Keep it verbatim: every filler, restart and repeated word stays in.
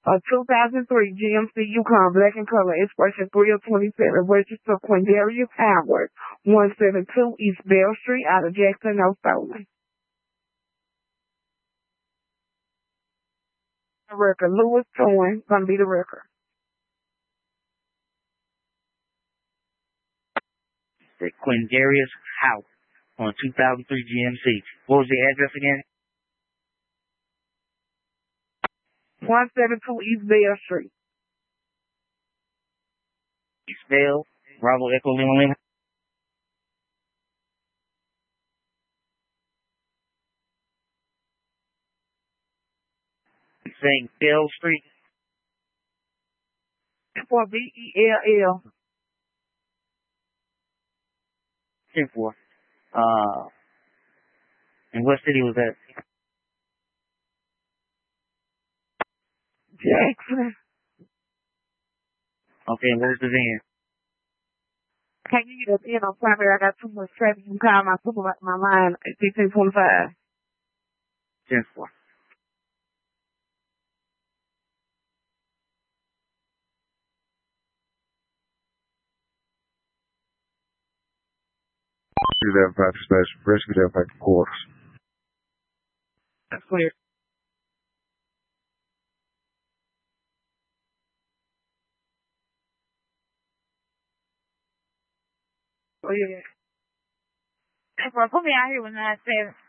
A two thousand three G M C Yukon Black and Color Expression three of twenty-seven, registered to Quindarius Howard, one seventy-two East Bell Street, out of Jackson, no stolen. The record, Lewis Cohen, gonna be the record. The Quindarius Howard on two thousand three G M C. What was the address again? one seventy-two East Bell Street. East Bell, Bravo Echo Lima Lima. You saying Bell Street? For B E L L. ten four. Uh, and what city was that? Jackson. Okay, and where's the van? Can't give you the pin on primary. I got too much traffic. You can call my supervisor, my line at fifteen twenty-five. ten four. Rescue that back to station. Rescue that back to quarters. That's clear. Oh, yeah. Put me out here with nine seven.